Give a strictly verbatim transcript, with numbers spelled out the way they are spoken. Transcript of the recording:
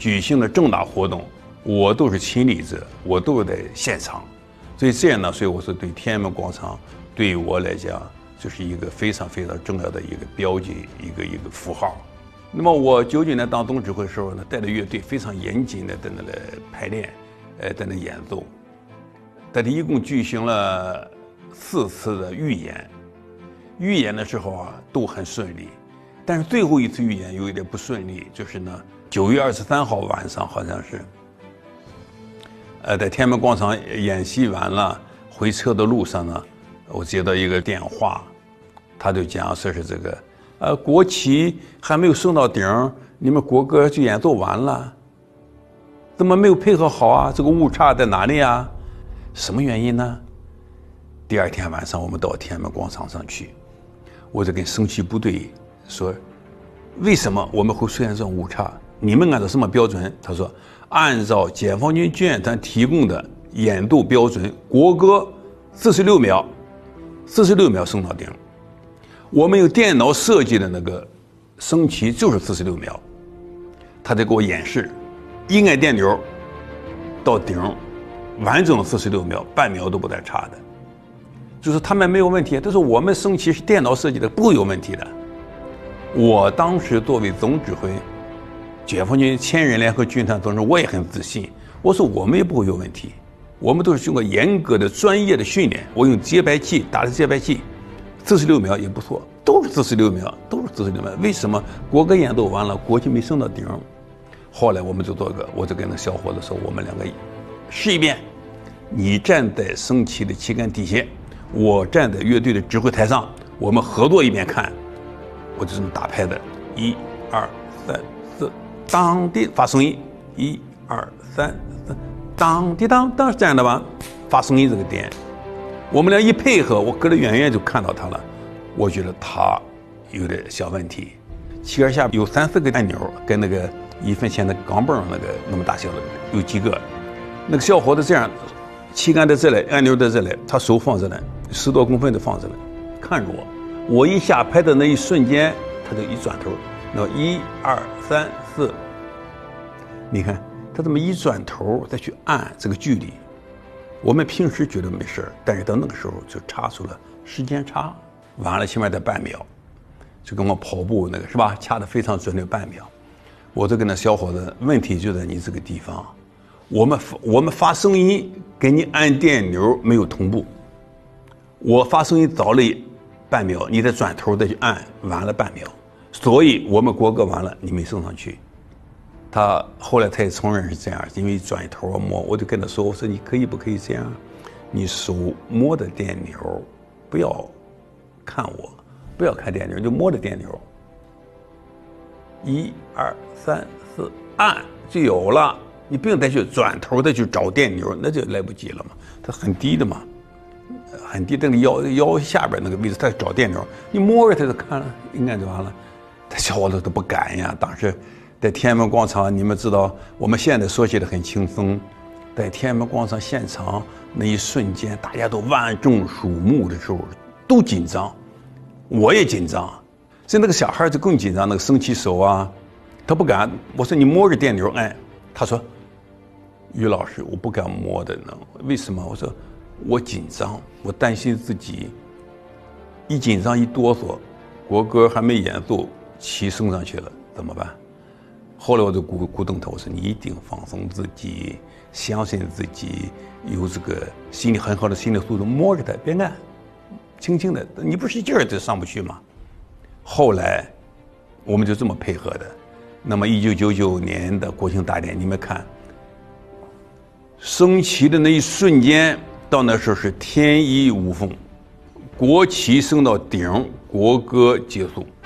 举行的重大活动，我都是亲历者，我都是在现场。所以这样呢，所以我说对天安门广场对于我来讲就是一个非常非常重要的一个标记，一个一个符号。那么我九九年当总指挥的时候呢，带着乐队非常严谨的在那来排练，呃，在那演奏。在这一共举行了四次的预演，预演的时候啊都很顺利，但是最后一次预演有一点不顺利，就是呢九月二十三号晚上好像是，呃，在天安门广场演习完了，回车的路上呢，我接到一个电话，他就讲说是这个。呃，国旗还没有升到顶，你们国歌就演奏完了，怎么没有配合好啊？这个误差在哪里啊？什么原因呢？第二天晚上我们到天安门广场上去，我就跟升旗部队说，为什么我们会出现这种误差？你们按照什么标准？他说，按照解放军军演团提供的演奏标准，国歌四十六秒，四十六秒升到顶。我们用电脑设计的那个升旗就是四十六秒，他在给我演示，一按电钮到顶，完整四十六秒，半秒都不带差的。就是他们没有问题，但是我们升旗是电脑设计的，不会有问题的。我当时作为总指挥，解放军千人联合军团总指挥，我也很自信，我说我们也不会有问题，我们都是经过严格的专业的训练，我用节拍器打的节拍器。四十六秒也不错，都是四十六秒，都是四十六秒。为什么国歌演奏完了，国旗没升到顶？后来我们就做个，我就跟那小伙子说，我们两个试一遍，你站在升旗的旗杆底下，我站在乐队的指挥台上，我们合作一遍看。我就这么打拍的，一二三四，当滴发声音，一二三四，当滴当当是这样的吧？发声音这个点。我们俩一配合，我隔得远远就看到他了，我觉得他有点小问题。旗杆下有三四个按钮，跟那个一分钱的钢镚那个那么大小的有几个。那个小伙子这样，旗杆在这里，按钮在这里，他手放这里，十多公分的放这里，看着我。我一下拍的那一瞬间，他就一转头，那一二三四，你看他这么一转头再去按这个距离。我们平时觉得没事，但是到那个时候就差出了时间差，晚了起码得半秒，就跟我跑步那个是吧，掐得非常准的半秒。我就跟那小伙子，问题就在你这个地方，我们我们发声音给你按电钮没有同步，我发声音早了半秒，你再转头再去按，晚了半秒，所以我们国歌完了你没升上去。他后来他也承认是这样，因为转头摸，我就跟他说，我说你可以不可以这样，你手摸着电钮，不要看我，不要看电钮，就摸着电钮，一二三四按就有了，你不用再去转头再去找电钮，那就来不及了嘛，它很低的嘛，很低，这个腰腰下边那个位置，他找电钮，你摸着他就看了，应该就完了。他小伙子都不敢呀，当时。在天安门广场，你们知道，我们现在说起来很轻松，在天安门广场现场那一瞬间，大家都万众瞩目的时候，都紧张，我也紧张。所以那个小孩就更紧张，那个升旗手啊，他不敢。我说你摸着电钮按，他说，于老师，我不敢摸的呢，为什么？我说我紧张，我担心自己一紧张一哆嗦，国歌还没演奏，旗升上去了，怎么办？后来我就鼓鼓动他，我说你一定放松自己，相信自己，有这个心理很好的心理素质，摸着它，别按，轻轻的，你不使劲儿就上不去吗？后来我们就这么配合的。那么一九九九年的国庆大典，你们看，升旗的那一瞬间，到那时候是天衣无缝，国旗升到顶，国歌结束。